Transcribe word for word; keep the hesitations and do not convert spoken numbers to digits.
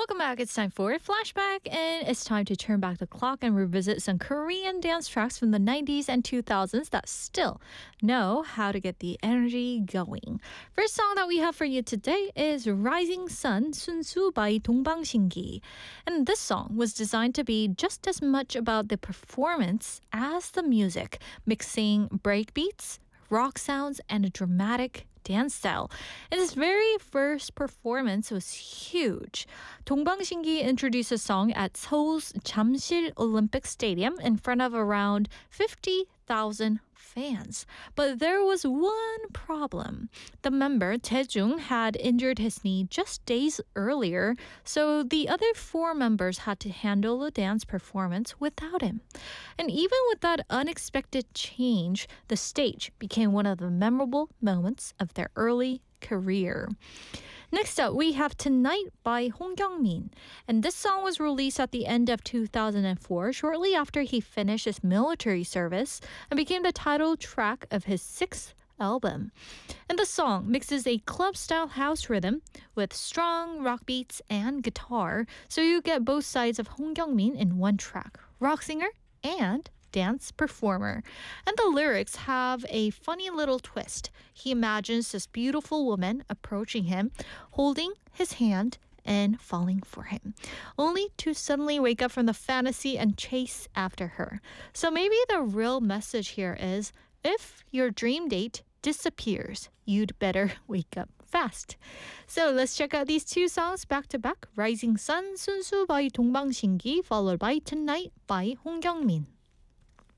Welcome back. It's time for Flashback, and it's time to turn back the clock and revisit some Korean dance tracks from the nineties and two thousands that still know how to get the energy going. First song that we have for you today is Rising Sun, Sunsu by 동방신기. And this song was designed to be just as much about the performance as the music, mixing breakbeats, rock sounds, and a dramatic dance style. And his very first performance was huge. 동방신기 introduced the song at Seoul's Jamsil Olympic Stadium in front of around fifty thousand fans. But there was one problem. The member, Taejung, had injured his knee just days earlier, so the other four members had to handle the dance performance without him. And even with that unexpected change, the stage became one of the memorable moments of their early career. Next up, we have Tonight by Hong Kyung-min. And this song was released at the end of two thousand four, shortly after he finished his military service, and became the title track of his sixth album. And the song mixes a club-style house rhythm with strong rock beats and guitar, so you get both sides of Hong Kyung-min in one track, rock singer and dance performer. And the lyrics have a funny little twist. He imagines this beautiful woman approaching him, holding his hand and falling for him, only to suddenly wake up from the fantasy and chase after her. So maybe the real message here is, if your dream date disappears, you'd better wake up fast. So let's check out these two songs back to back. Rising Sun, Sunsu by 동방신기, followed by Tonight by Hong Kyung-min.